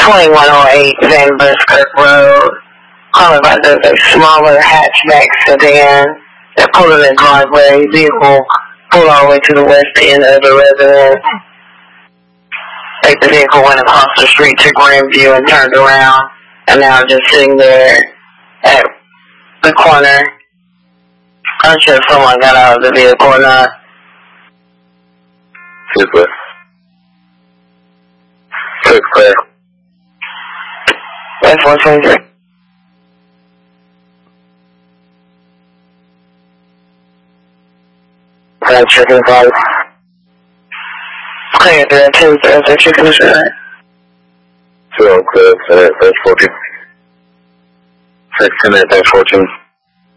2108 Van Buskirk Road. Calling about the smaller hatchback sedan that pulled in the driveway. Vehicle pulled all the way to the west end of the residence. Like the vehicle went across the street to Grandview and turned around, and now just sitting there at the corner. Unsure if someone got out of the vehicle or not. Super. Clear. That's 123. Chicken fries. Clear, 2 chicken fries. 2 clear, 14. 6 minutes, 14.